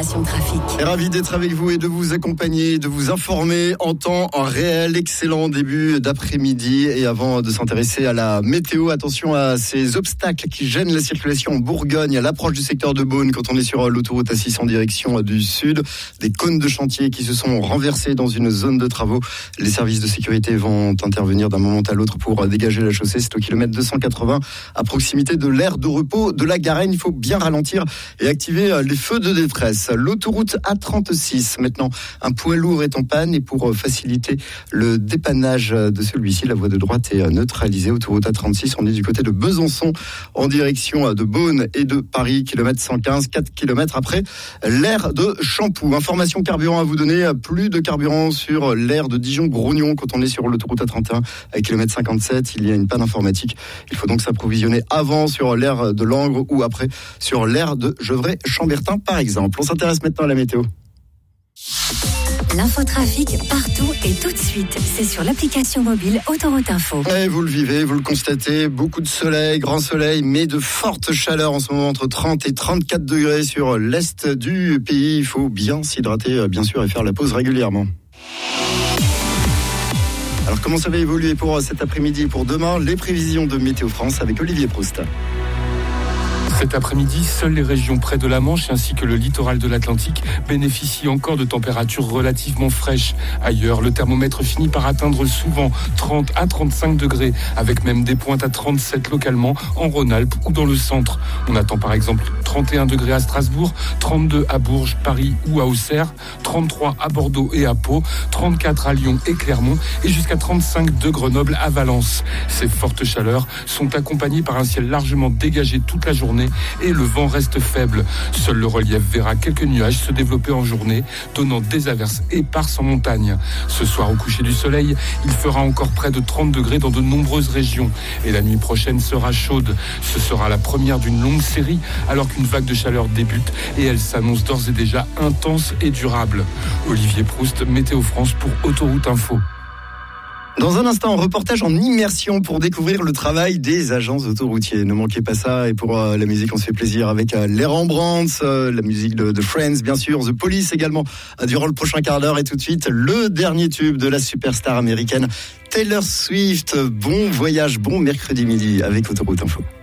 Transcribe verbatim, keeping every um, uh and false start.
l'information trafic. Ravi d'être avec vous et de vous accompagner, de vous informer en temps réel. Excellent début d'après-midi. Et avant de s'intéresser à la météo, attention à ces obstacles qui gênent la circulation en Bourgogne, à l'approche du secteur de Beaune quand on est sur l'autoroute A six en direction du sud. Des cônes de chantier qui se sont renversés dans une zone de travaux. Les services de sécurité vont intervenir d'un moment à l'autre pour dégager la chaussée. C'est au kilomètre deux cent quatre-vingts à proximité de l'aire de repos de la Garenne. Il faut bien ralentir et activer les feux de détresse. L'autoroute A trente-six, maintenant, un poids lourd est en panne et pour faciliter le dépannage de celui-ci, la voie de droite est neutralisée. Autoroute A trente-six, on est du côté de Besançon en direction de Beaune et de Paris, kilomètre cent quinze, quatre kilomètres après l'aire de Champoux. Information carburant à vous donner, plus de carburant sur l'aire de Dijon-Grognon quand on est sur l'autoroute A trente et un à kilomètre cinquante-sept. Il y a une panne informatique. Il faut donc s'approvisionner avant sur l'aire de Langres ou après sur l'aire de Gevrey-Chambertin par exemple. On s'intéresse maintenant à la météo. L'infotrafic partout et tout de suite. C'est sur l'application mobile Autoroute Info. Et vous le vivez, vous le constatez, beaucoup de soleil, grand soleil, mais de fortes chaleurs en ce moment entre trente et trente-quatre degrés sur l'est du pays. Il faut bien s'hydrater, bien sûr, et faire la pause régulièrement. Alors comment ça va évoluer pour cet après-midi et pour demain? Les prévisions de Météo France avec Olivier Proust. Cet après-midi, seules les régions près de la Manche ainsi que le littoral de l'Atlantique bénéficient encore de températures relativement fraîches. Ailleurs, le thermomètre finit par atteindre souvent trente à trente-cinq degrés, avec même des pointes à trente-sept localement en Rhône-Alpes ou dans le centre. On attend par exemple trente et un degrés à Strasbourg, trente-deux à Bourges, Paris ou à Auxerre, trente-trois à Bordeaux et à Pau, trente-quatre à Lyon et Clermont et jusqu'à trente-cinq de Grenoble à Valence. Ces fortes chaleurs sont accompagnées par un ciel largement dégagé toute la journée et le vent reste faible. Seul le relief verra quelques nuages se développer en journée, donnant des averses éparses en montagne. Ce soir, au coucher du soleil, il fera encore près de trente degrés dans de nombreuses régions. Et la nuit prochaine sera chaude. Ce sera la première d'une longue série, alors qu'une vague de chaleur débute et elle s'annonce d'ores et déjà intense et durable. Olivier Proust, Météo France pour Autoroute Info. Dans un instant, un reportage en immersion pour découvrir le travail des agents autoroutiers. Ne manquez pas ça. Et pour euh, la musique, on se fait plaisir avec euh, les Rembrandts, euh, la musique de, de Friends, bien sûr, The Police également, euh, durant le prochain quart d'heure. Et tout de suite, le dernier tube de la superstar américaine, Taylor Swift. Bon voyage, bon mercredi midi avec Autoroute Info.